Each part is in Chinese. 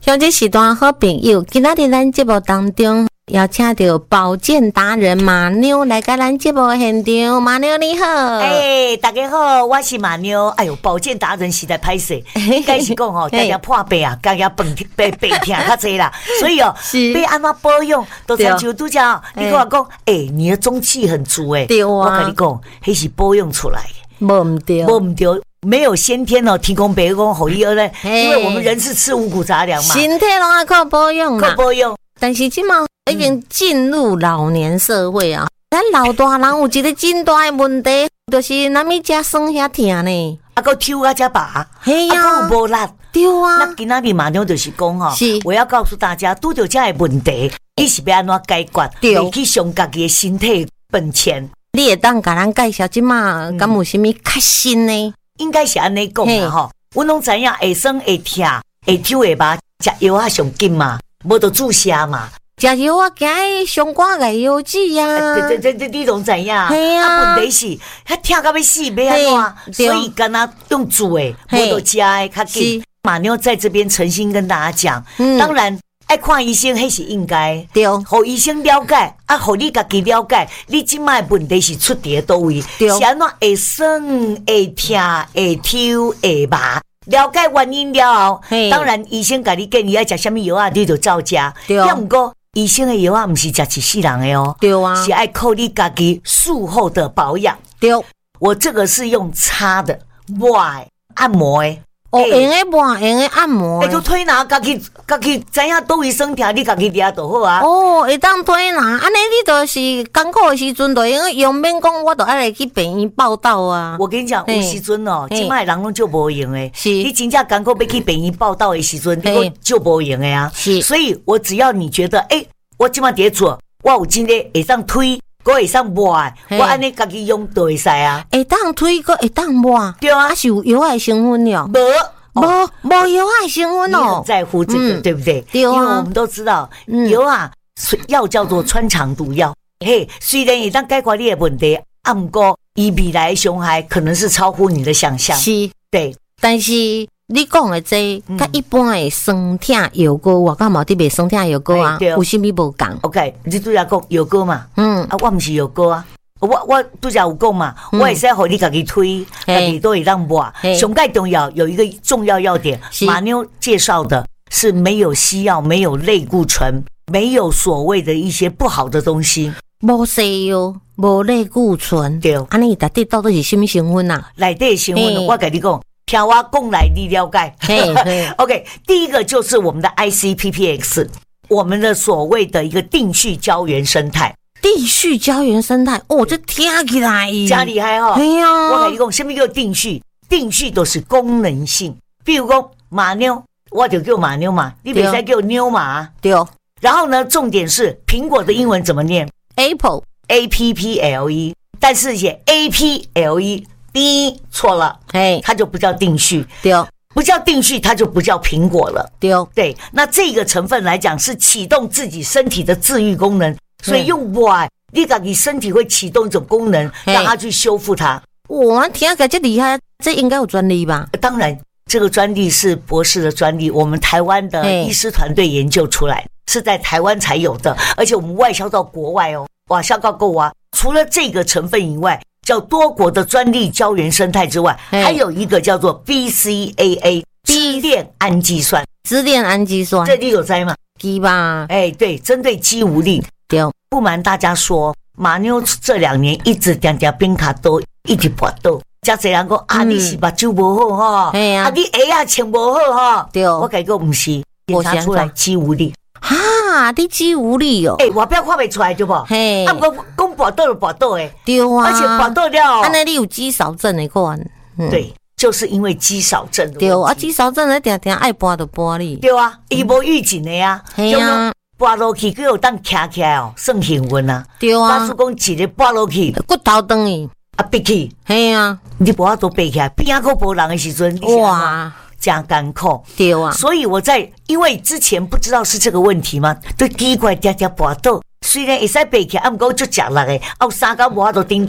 像这时段好朋友，今仔日咱节目当中邀请到保健达人马妞来到咱节目现场。马妞你好， 大家好，我是马妞。哎呦，保健达人实在歹势，应该是讲吼，大家破病啊，大家背痛较济啦，所以哦，要安怎保养，都亲像拄则，你跟我讲，你的中气很足对啊， 我跟你讲，迄是保养出来的， 无唔对， 无唔对。没有先天哦，提供别讲好一二呢，因为我们人是吃五谷杂粮嘛， 身体拢要靠保养啦， 靠保养。 但是即嘛已经进入老年社会啊，咱老大人有一个真大的问题，就是咱咪食酸遐疼呢， 个抽啊只拔， 嘿呀， 有无力， 对啊。 那今仔日马妞就是讲哈， 是我要告诉大家，拄着这个问题，你是要安怎解决？ 对， 去上家己的身体本钱。 你会当甲咱介绍即嘛，敢有啥物较新呢？ 应该是安尼讲啦吼，阮拢知影会酸会痛会抽会麻，食药啊上紧嘛，无就注射嘛。 食药啊，惊迄伤肝癌药剂啊。 这你拢知影。 系啊。 问题是，遐痛到要死，要安怎？所以敢若用煮的，无就食的较紧。马妞在这边诚心跟大家讲，当然。爱看医生，迄是应该， 对， 互医生了解，互你家己了解，你即摆问题是出伫倒位，是安怎会酸、会痛、会抽、会麻？了解原因了后，当然医生甲你建议爱食什么药啊，你就照食。对，要毋过医生的药啊，毋是食一世人的哦，对啊，是爱靠你家己术后的保养。对，我这个是用擦的，抹按摩的。 用诶抹，用诶按摩， 就推拿，家己知影倒位酸痛，你家己抓就好啊。 会当推拿，安尼你就是艰苦的时阵，就用免讲，我就爱来去病院报到啊。 我跟你讲，有时阵哦，即摆人拢就无用诶。 是， 你真正艰苦要去病院报到的时阵，你就无用诶啊。是，所以我只要你觉得，我即摆伫做，我有真诶会当推。我会上抹，我安尼家己用就会使啊。 会当推，个会当抹， 对啊， 是有药的成分了。无药的成分哦。 你很在乎这个，对不对？ 对啊， 因为我们都知道，药啊，药叫做穿肠毒药。嘿，虽然会当解决你的问题，不过伊未来的伤害可能是超乎你的想象。 是， 对。 但是你讲的这，甲一般的酸痛药膏，我干嘛伫卖酸痛药膏啊？有啥物无共 ？OK， 你拄则讲药膏嘛？我毋是药膏啊。我拄则有讲嘛，我会使互你家己推，家己都会当抹。上介重要有一个重要要点，马妞介绍的是没有西药，没有类固醇，没有所谓的一些不好的东西， 无西药，无类固醇。对，安尼内底到底是什么成分啊？ 内底成分，我跟你讲。听我讲来你了解。OK， 第一个就是我们的 ICPPX， 我们的所谓的一个定序胶原生态。 定序胶原生态，这听起来真厉害哦。 对啊， 我跟你讲，什么叫定序？定序都是功能性。比如讲马妞，我就叫马妞嘛，你别再叫妞嘛。对。然后呢，重点是苹果的英文怎么念 ？Apple APPLE， 但是写 APLE。错了，它就不叫定序，对，不叫定序，它就不叫苹果了，对。那这个成分来讲是启动自己身体的自愈功能，所以用Y，你自己身体会启动一种功能，让它去修复它。 哇，听起来这厉害，这应该有专利吧？ 当然，这个专利是博士的专利，我们台湾的医师团队研究出来，是在台湾才有的，而且我们外销到国外哦。哇，销告够啊！除了这个成分以外，叫多国的专利胶原生态之外，还有一个叫做 BCAA 支链氨基酸。 支链氨基酸， 这你有知吗？ 知吧？ 对，针对肌无力。对，不瞒大家说，马妞这2年一直点边卡都一直搏斗。真侪人讲你是目睭无好哈，你鞋穿无好哈。对，我跟你讲不是，检查出来肌无力。 你肌无力哦！ 外表看不出来对不？嘿，我讲搏斗就搏斗诶， 对啊， 而且搏斗了， 安尼你有肌少症的款， 对，就是因为肌少症的。 对啊，肌少症定定爱搏就搏你。 对啊，伊无预警的呀，系啊，搏落去佮有当徛起来哦，算幸运啊。对啊，假使讲一日搏落去， 骨头断去， 闭去， 系啊， 你无法度爬起来，边仔个无人的时阵，哇！加艰苦，对啊，所以我因为之前不知道是这个问题嘛，都奇怪嗲嗲搏斗，虽然会使爬起来，不过就吃力的，3天无法度叮当，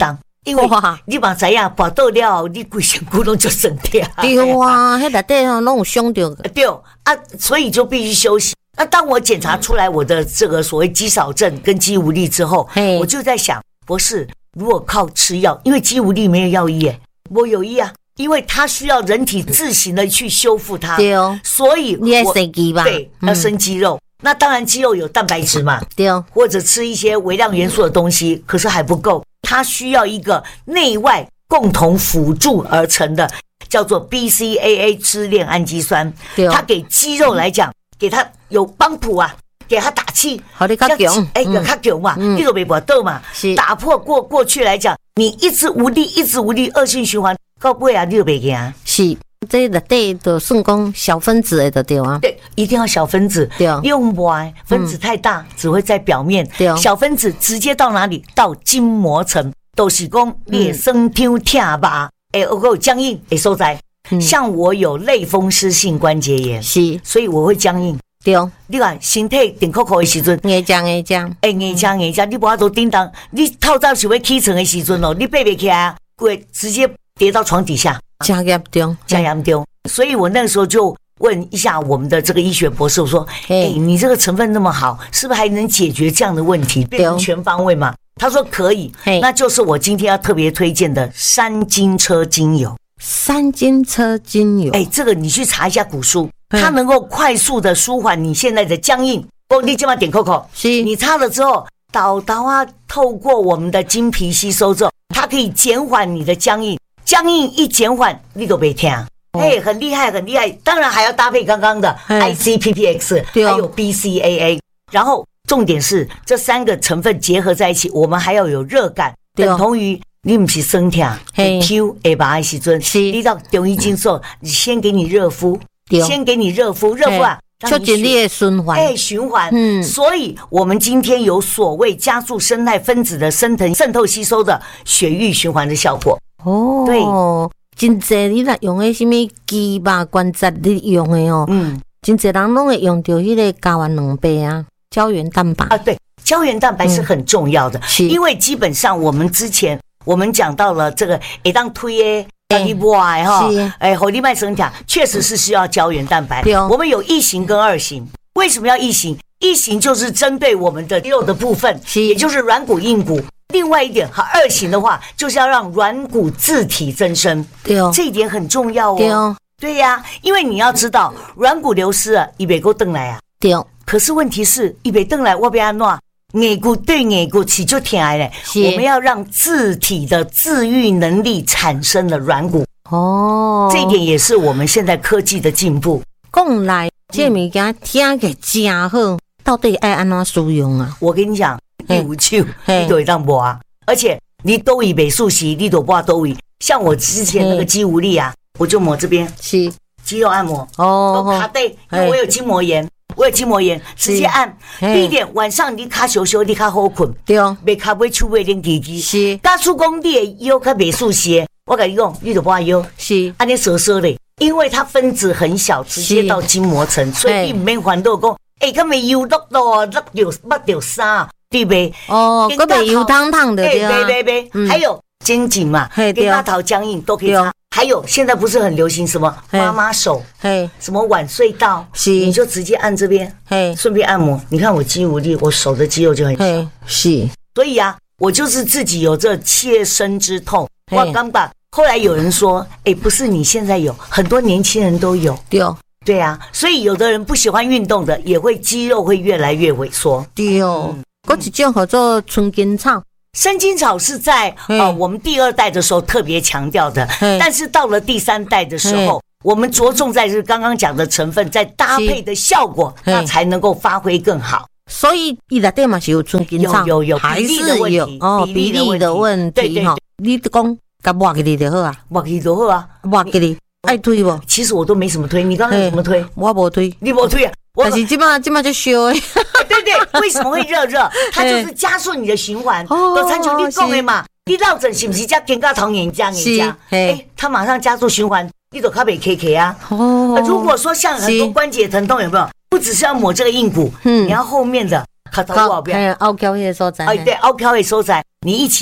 因为你嘛知影跋倒了，你规身骨拢就酸痛。 对啊，迄内底吼拢有伤着。 对啊，所以就必须休息。那当我检查出来我的这个所谓肌少症跟肌无力之后，我就在想，博士，如果靠吃药，因为肌无力没有药医耶，我有医啊。因为它需要人体自行的去修复它， 对哦， 所以你要生肌吧？ 对，要生肌肉。那当然，肌肉有蛋白质嘛， 对哦， 或者吃一些微量元素的东西，可是还不够，它需要一个内外共同辅助而成的，叫做 BCAA 支链氨基酸。对哦，它给肌肉来讲，给它有帮补啊。给他打气， 好的，较强， 有较强嘛，你都没搏斗嘛，打破过去来讲，你一直无力，恶性循环，到尾啊，你就袂行。 是，这内底就算讲小分子的就对啊。 对，一定要小分子，对，用外分子太大，只会在表面，对，小分子直接到哪里？到筋膜层，都是讲你酸痛痛吧，有僵硬的所在。像我有类风湿性关节炎，是，所以我会僵硬。对，你看身体顶扣扣的时阵， 硬僵， 硬僵，你无法度叮当，你透早想要起床的时阵哦，你爬不起来，会直接跌到床底下， 加严重。 所以我那个时候就问一下我们的这个医学博士，我说，你这个成分那么好，是不是还能解决这样的问题，变成全方位嘛？他说可以，那就是我今天要特别推荐的山金车精油。 山金车精油， 这个你去查一下古书。它能够快速的舒缓你现在的僵硬。你今晚点 Coco， 你擦了之后，导啊透过我们的经皮吸收之后，它可以减缓你的僵硬。僵硬一减缓，你都别听。很厉害，很厉害。当然还要搭配刚刚的 ICPPX， 还有 BCAA。然后重点是这3个成分结合在一起，我们还要有热感，等同于你不是酸痛 ，Q 下巴的时阵，你到中医诊所，先给你热敷。先给你热敷啊， 促进你的循环， 循环。所以我们今天有所谓加速生态分子的生成、渗透、吸收的血液循环的效果。 哦，对，真侪你若用的什么肌肉关节你用的哦，真侪人拢会用到迄个胶原蛋白啊，胶原蛋白啊，对，胶原蛋白是很重要的，因为基本上我们之前讲到了这个会当推的。火力脉生长确实是需要胶原蛋白。我们有1型跟2型，为什么要1型？1型就是针对我们的肌肉的部分，也就是软骨、硬骨。另外一点，2型的话就是要让软骨自体增生。这一点很重要哦。对呀，因为你要知道，软骨流失了，它不够回来啊。可是问题是，它不回来，我要怎么办？硬骨对硬骨起就疼嘞，我们要让自体的自愈能力产生了软骨哦，这一点也是我们现在科技的进步。 讲来，这物件听起真好，到底爱安怎使用啊？ 我跟你讲，你有手你都会当摸啊，而且你都以美术习，你都不都会。像我之前那个肌无力啊，我就摸这边，是肌肉按摩哦，都卡对，因为我有筋膜炎。直接按。第一点，晚上你卡休，你卡好困，对哦，别卡尾手尾练叽叽。是，加速功你的腰卡袂熟悉，我跟你讲，你就不腰是，安尼缩嘞，因为它分子很小，直接到筋膜层，所以你唔免烦恼讲，咁咪腰落咯，落掉啥，对不对？ 哦，嗰边油烫烫的， 对，还有肩颈嘛，跟大头僵硬都可以擦。还有现在不是很流行什么妈妈手，什么晚睡到，你就直接按这边，顺便按摩。你看我肌无力，我手的肌肉就很小，是。所以啊，我就是自己有这切身之痛。我刚把后来有人说，不是你现在有，很多年轻人都有。对啊，所以有的人不喜欢运动的，也会肌肉会越来越萎缩。 对哦，嗰一种叫做春根草。 生筋草是在我们第2代的时候特别强调的，但是到了第3代的时候，我们着重在是刚刚讲的成分，在搭配的效果，那才能够发挥更好。 所以伊内底嘛是有春根草， 有还是有比例的问题哈。你讲甲抹起你就好啊， 抹起就好啊， 抹起你爱推不？ 其实我都没什么推，你刚刚有什么推？ 我无推， 你无推啊？ 但是今嘛就烧诶。 对，为什么会热？它就是加速你的循环。都参像你讲的嘛，你落枕是不是加更加糖眼浆？它马上加速循环，你就较袂KK啊。如果说像很多关节疼痛有没有？不只是要抹这个硬骨，你要后面的卡头后边， 凹胶的所在。 对，凹胶的所在，你一起抹，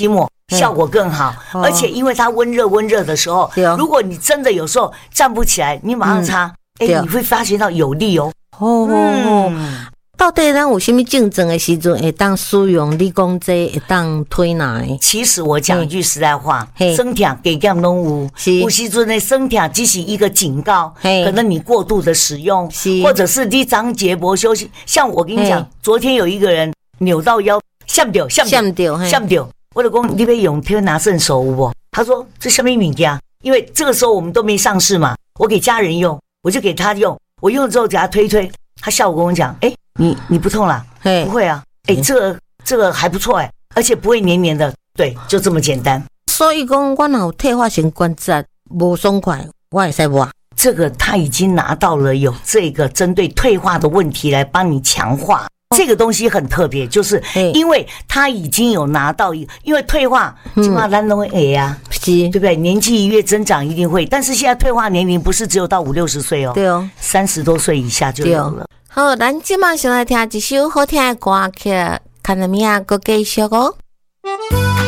效果更好，而且因为它温热的时候，如果你真的有时候站不起来，你马上擦，你会发觉到有力哦。 到底咱有什么症状的时阵会当使用你讲这会当推拿的？ 其实我讲一句实在话，酸痛给减拢有时阵的酸痛只是一个警告，可能你过度的使用，或者是你长节薄休息。像我跟你讲，昨天有一个人扭到腰，闪掉，我就讲你要用推拿圣手有无？他说这什么物件？因为这个时候我们都没上市嘛，我给家人用，我就给他用，我用了之后给他推，他下午跟我讲，你不痛啦？不会啊，这个还不错而且不会黏黏的，对，就这么简单。 所以讲，我有退化性关节不爽快，我会使抹。 这个他已经拿到了有这个针对退化的问题来帮你强化。这个东西很特别，就是因为他已经有拿到，因为退化，起码咱都会对不对？年纪越增长一定会，但是现在退化年龄不是只有到50、60岁哦， 对哦 ，30多岁以下就有了。 好，咱今晚先来听一首好听的歌曲，看到没啊？go继续哦。